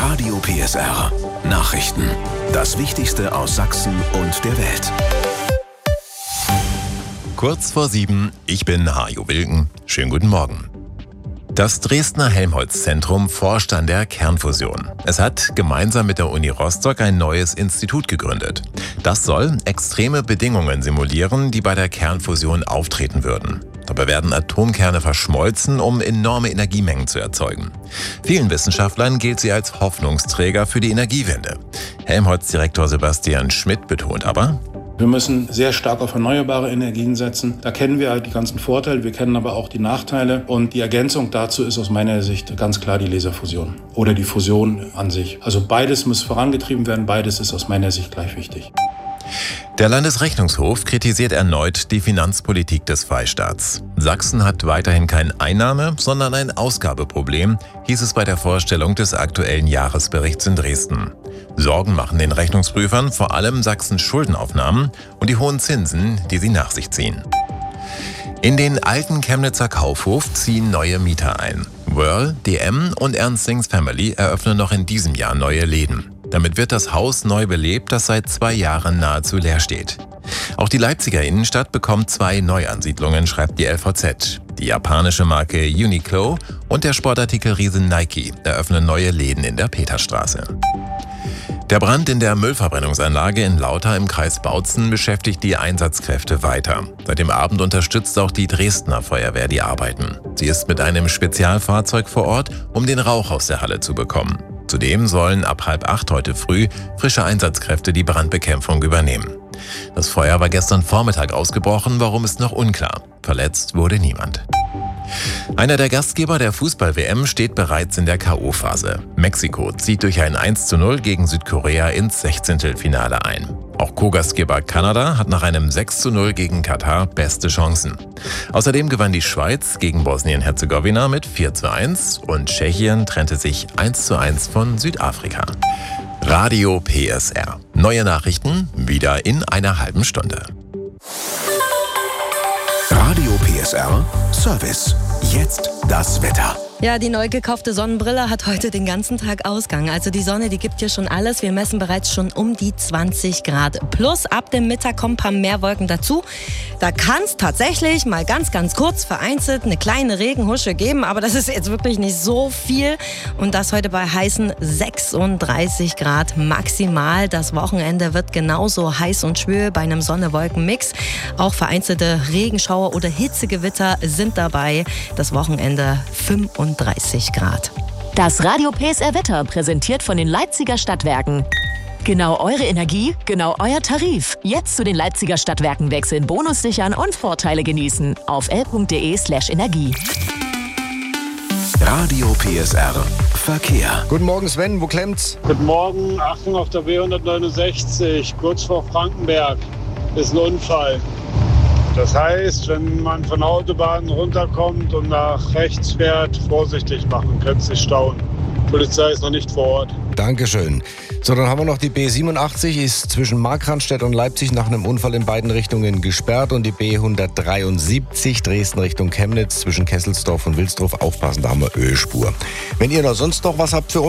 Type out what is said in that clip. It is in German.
Radio PSR. Nachrichten. Das Wichtigste aus Sachsen und der Welt. Kurz vor 7, ich bin Hajo Wilken. Schönen guten Morgen. Das Dresdner Helmholtz-Zentrum forscht an der Kernfusion. Es hat gemeinsam mit der Uni Rostock ein neues Institut gegründet. Das soll extreme Bedingungen simulieren, die bei der Kernfusion auftreten würden. Dabei werden Atomkerne verschmolzen, um enorme Energiemengen zu erzeugen. Vielen Wissenschaftlern gilt sie als Hoffnungsträger für die Energiewende. Helmholtz-Direktor Sebastian Schmidt betont aber: Wir müssen sehr stark auf erneuerbare Energien setzen. Da kennen wir halt die ganzen Vorteile, wir kennen aber auch die Nachteile. Und die Ergänzung dazu ist aus meiner Sicht ganz klar die Laserfusion oder die Fusion an sich. Also beides muss vorangetrieben werden, beides ist aus meiner Sicht gleich wichtig. Der Landesrechnungshof kritisiert erneut die Finanzpolitik des Freistaats. Sachsen hat weiterhin kein Einnahme-, sondern ein Ausgabeproblem, hieß es bei der Vorstellung des aktuellen Jahresberichts in Dresden. Sorgen machen den Rechnungsprüfern vor allem Sachsens Schuldenaufnahmen und die hohen Zinsen, die sie nach sich ziehen. In den alten Chemnitzer Kaufhof ziehen neue Mieter ein. Whirl, DM und Ernst Sings Family eröffnen noch in diesem Jahr neue Läden. Damit wird das Haus neu belebt, das seit 2 Jahren nahezu leer steht. Auch die Leipziger Innenstadt bekommt 2 Neuansiedlungen, schreibt die LVZ. Die japanische Marke Uniqlo und der Sportartikelriese Nike eröffnen neue Läden in der Peterstraße. Der Brand in der Müllverbrennungsanlage in Lauter im Kreis Bautzen beschäftigt die Einsatzkräfte weiter. Seit dem Abend unterstützt auch die Dresdner Feuerwehr die Arbeiten. Sie ist mit einem Spezialfahrzeug vor Ort, um den Rauch aus der Halle zu bekommen. Zudem sollen ab 7:30 heute früh frische Einsatzkräfte die Brandbekämpfung übernehmen. Das Feuer war gestern Vormittag ausgebrochen, warum ist noch unklar. Verletzt wurde niemand. Einer der Gastgeber der Fußball-WM steht bereits in der K.O.-Phase. Mexiko zieht durch ein 1:0 gegen Südkorea ins 16. ein. Auch Co-Gastgeber Kanada hat nach einem 6:0 gegen Katar beste Chancen. Außerdem gewann die Schweiz gegen Bosnien-Herzegowina mit 4:1 und Tschechien trennte sich 1:1 von Südafrika. Radio PSR. Neue Nachrichten wieder in einer halben Stunde. Radio PSR Service. Jetzt das Wetter. Ja, die neu gekaufte Sonnenbrille hat heute den ganzen Tag Ausgang. Also die Sonne, die gibt hier schon alles. Wir messen bereits schon um die 20 Grad. Plus ab dem Mittag kommen ein paar mehr Wolken dazu. Da kann es tatsächlich mal ganz kurz vereinzelt eine kleine Regenhusche geben. Aber das ist jetzt wirklich nicht so viel. Und das heute bei heißen 36 Grad maximal. Das Wochenende wird genauso heiß und schwül bei einem Sonne-Wolken-Mix. Auch vereinzelte Regenschauer oder Hitzegewitter sind dabei. Das Wochenende 35 Grad. Das Radio PSR Wetter präsentiert von den Leipziger Stadtwerken. Genau eure Energie, genau euer Tarif. Jetzt zu den Leipziger Stadtwerken wechseln, Bonus sichern und Vorteile genießen. Auf l.de/energie. Radio PSR Verkehr. Guten Morgen Sven, wo klemmt's? Guten Morgen, Achtung auf der B169, kurz vor Frankenberg ist ein Unfall. Das heißt, wenn man von der Autobahn runterkommt und nach rechts fährt, vorsichtig machen, könnte sich stauen. Die Polizei ist noch nicht vor Ort. Dankeschön. So, dann haben wir noch die B87, ist zwischen Markranstädt und Leipzig nach einem Unfall in beiden Richtungen gesperrt und die B173 Dresden Richtung Chemnitz zwischen Kesselsdorf und Wilsdorf. Aufpassen, da haben wir Ölspur. Wenn ihr noch sonst noch was habt für uns,